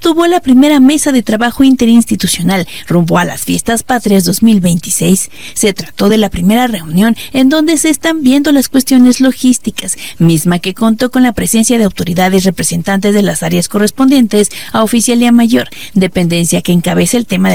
sostuvo la primera mesa de trabajo interinstitucional rumbo a las Fiestas Patrias 2026. Se trató de la primera reunión en donde se están viendo las cuestiones logísticas, misma que contó con la presencia de autoridades representantes de las áreas correspondientes a Oficialía Mayor, dependencia que encabeza el tema de